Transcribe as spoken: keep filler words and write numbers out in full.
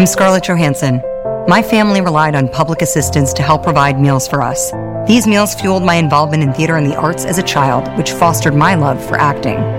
I'm Scarlett Johansson. My family relied on public assistance to help provide meals for us. These meals fueled my involvement in theater and the arts as a child, which fostered my love for acting.